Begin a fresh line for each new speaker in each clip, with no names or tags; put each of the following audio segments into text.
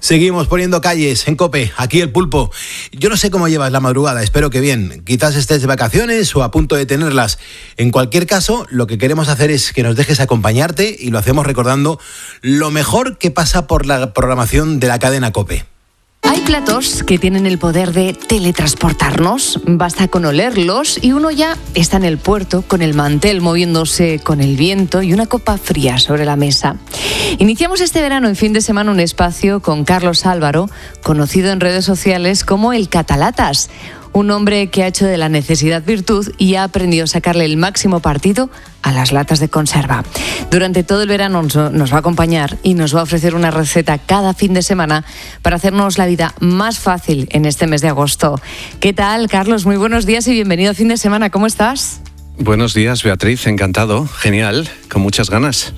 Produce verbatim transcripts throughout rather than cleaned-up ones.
Seguimos poniendo calles en COPE, aquí el Pulpo. Yo no sé cómo llevas la madrugada, espero que bien. Quizás estés de vacaciones o a punto de tenerlas. En cualquier caso, lo que queremos hacer es que nos dejes acompañarte y lo hacemos recordando lo mejor que pasa por la programación de la cadena COPE.
Hay platos que tienen el poder de teletransportarnos. Basta con olerlos y uno ya está en el puerto con el mantel moviéndose con el viento y una copa fría sobre la mesa. Iniciamos este verano en fin de semana un espacio con Carlos Álvaro, conocido en redes sociales como el Catalatas. Un hombre que ha hecho de la necesidad virtud y ha aprendido a sacarle el máximo partido a las latas de conserva. Durante todo el verano nos va a acompañar y nos va a ofrecer una receta cada fin de semana para hacernos la vida más fácil en este mes de agosto. ¿Qué tal, Carlos? Muy buenos días y bienvenido a fin de semana. ¿Cómo estás?
Buenos días, Beatriz. Encantado. Genial. Con muchas ganas.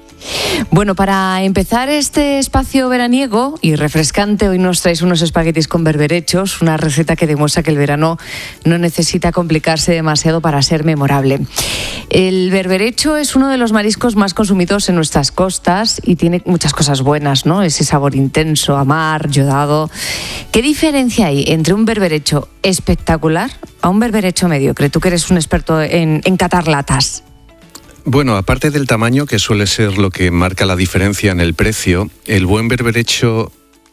Bueno, para empezar este espacio veraniego y refrescante, hoy nos traes unos espaguetis con berberechos, una receta que demuestra que el verano no necesita complicarse demasiado para ser memorable. El berberecho es uno de los mariscos más consumidos en nuestras costas y tiene muchas cosas buenas, ¿no? Ese sabor intenso, a mar, yodado. ¿Qué diferencia hay entre un berberecho espectacular a un berberecho mediocre? Tú que eres un experto en, en catar latas.
Bueno, aparte del tamaño, que suele ser lo que marca la diferencia en el precio, el buen berberecho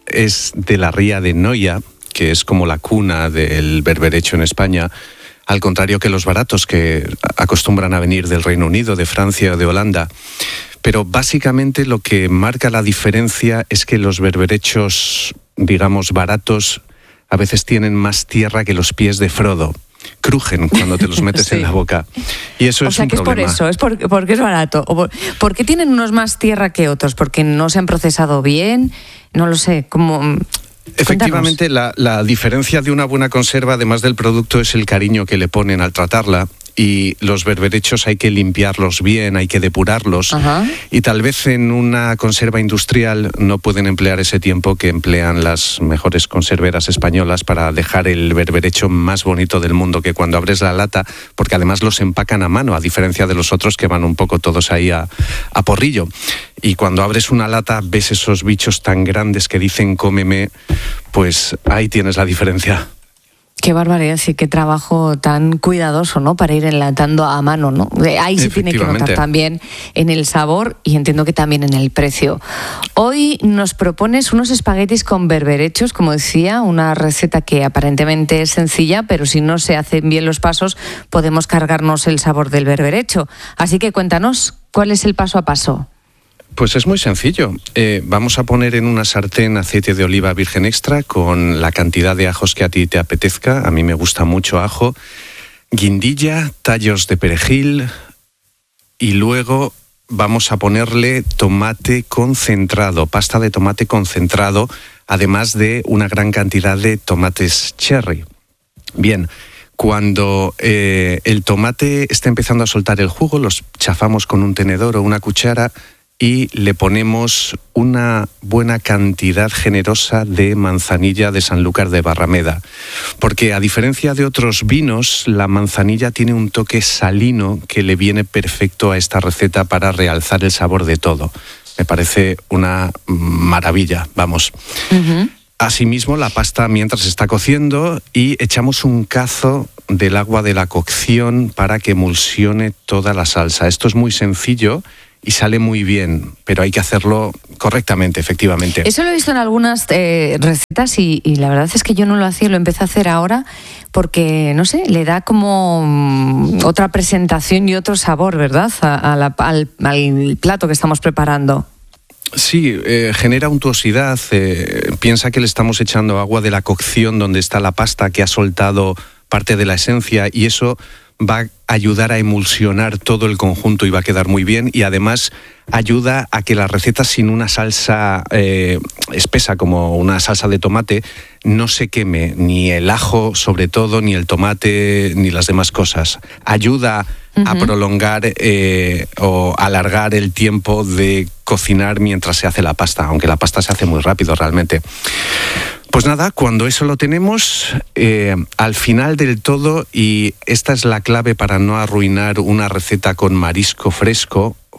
es de la ría de Noia, que es como la cuna del berberecho en España, al contrario que los baratos que acostumbran a venir del Reino Unido, de Francia o de Holanda. Pero básicamente lo que marca la diferencia es que los berberechos, digamos, baratos, a veces tienen más tierra que los pies de Frodo. Crujen cuando te los metes sí. en la boca. Y eso
o
es
sea,
un
que
problema.
es por eso, es por, porque es barato. O por, ¿Por qué tienen unos más tierra que otros? ¿Porque no se han procesado bien? No lo sé, como...
Efectivamente, la, la diferencia de una buena conserva, además del producto, es el cariño que le ponen al tratarla. Y los berberechos hay que limpiarlos bien, hay que depurarlos. Ajá. Y tal vez en una conserva industrial no pueden emplear ese tiempo que emplean las mejores conserveras españolas para dejar el berberecho más bonito del mundo, que cuando abres la lata, porque además los empacan a mano, a diferencia de los otros que van un poco todos ahí a, a porrillo. Y cuando abres una lata ves esos bichos tan grandes que dicen cómeme, pues ahí tienes la diferencia.
Qué barbaridad, sí, qué trabajo tan cuidadoso, ¿no? Para ir enlatando a mano, ¿no? Ahí sí tiene que notar también en el sabor y entiendo que también en el precio. Hoy nos propones unos espaguetis con berberechos, como decía, una receta que aparentemente es sencilla, pero si no se hacen bien los pasos, podemos cargarnos el sabor del berberecho. Así que cuéntanos, ¿cuál es el paso a paso?
Pues es muy sencillo. Eh, vamos a poner en una sartén aceite de oliva virgen extra con la cantidad de ajos que a ti te apetezca. A mí me gusta mucho ajo, guindilla, tallos de perejil y luego vamos a ponerle tomate concentrado, pasta de tomate concentrado, además de una gran cantidad de tomates cherry. Bien. Cuando eh, el tomate está empezando a soltar el jugo, los chafamos con un tenedor o una cuchara y le ponemos una buena cantidad generosa de manzanilla de Sanlúcar de Barrameda. Porque a diferencia de otros vinos, la manzanilla tiene un toque salino que le viene perfecto a esta receta para realzar el sabor de todo. Me parece una maravilla, vamos. Uh-huh. Asimismo, la pasta mientras está cociendo y echamos un cazo del agua de la cocción para que emulsione toda la salsa. Esto es muy sencillo y sale muy bien, pero hay que hacerlo correctamente, efectivamente.
Eso lo he visto en algunas eh, recetas y, y la verdad es que yo no lo hacía, lo empecé a hacer ahora porque, no sé, le da como otra presentación y otro sabor, ¿verdad?, a, a la, al, al plato que estamos preparando.
Sí, eh, genera untuosidad. Eh, piensa que le estamos echando agua de la cocción donde está la pasta que ha soltado parte de la esencia y eso va a ayudar a emulsionar todo el conjunto y va a quedar muy bien y además ayuda a que la receta sin una salsa eh, espesa como una salsa de tomate no se queme, ni el ajo sobre todo, ni el tomate, ni las demás cosas. Ayuda uh-huh. a prolongar eh, o alargar el tiempo de cocinar mientras se hace la pasta, aunque la pasta se hace muy rápido realmente. Pues nada, cuando eso lo tenemos, eh, al final del todo, y esta es la clave para no arruinar una receta con marisco fresco,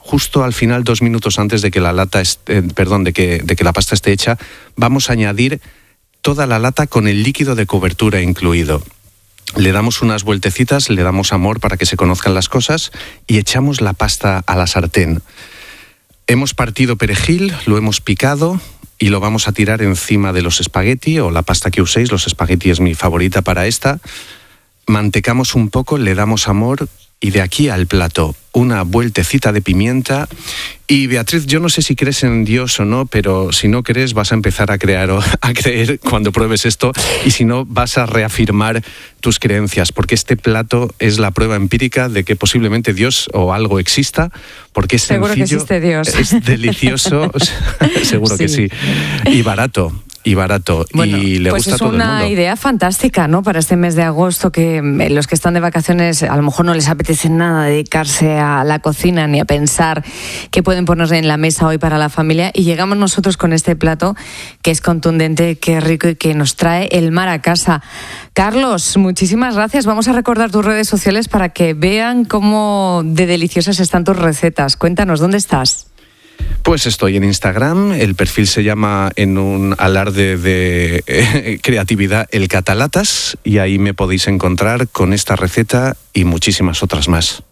justo al final, dos minutos antes de que la lata, eh, perdón, de que, de que la pasta esté hecha, vamos a añadir toda la lata con el líquido de cobertura incluido. Le damos unas vueltecitas, le damos amor para que se conozcan las cosas y echamos la pasta a la sartén. Hemos partido perejil, lo hemos picado y lo vamos a tirar encima de los espagueti o la pasta que uséis. Los espagueti es mi favorita para esta. Mantecamos un poco, le damos amor y de aquí al plato una vueltecita de pimienta. Y Beatriz, yo no sé si crees en Dios o no, pero si no crees vas a empezar a crear o a creer cuando pruebes esto, y si no vas a reafirmar tus creencias, porque este plato es la prueba empírica de que posiblemente Dios o algo exista, porque es
seguro
sencillo,
que existe Dios.
Es delicioso, seguro sí. que sí, y barato. Y barato,
bueno,
y le
pues
gusta a todo el mundo.
Es una idea fantástica, ¿no? Para este mes de agosto, que los que están de vacaciones a lo mejor no les apetece nada dedicarse a la cocina ni a pensar qué pueden ponerse en la mesa hoy para la familia, y llegamos nosotros con este plato que es contundente, que es rico y que nos trae el mar a casa. Carlos, muchísimas gracias. Vamos a recordar tus redes sociales para que vean cómo de deliciosas están tus recetas. Cuéntanos, ¿dónde estás?
Pues estoy en Instagram, el perfil se llama, en un alarde de eh, creatividad, El Catalatas, y ahí me podéis encontrar con esta receta y muchísimas otras más.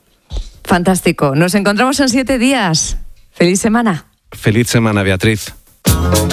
Fantástico, nos encontramos en siete días. ¡Feliz semana!
Feliz semana, Beatriz.